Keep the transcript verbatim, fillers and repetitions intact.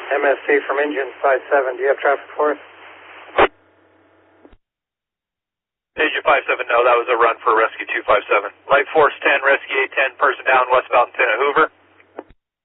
M S C from engine five seven. Do you have traffic for us? Engine five seven, no, that was a run for Rescue two five seven. Light Force ten, Rescue eight ten, person down westbound ten at Hoover.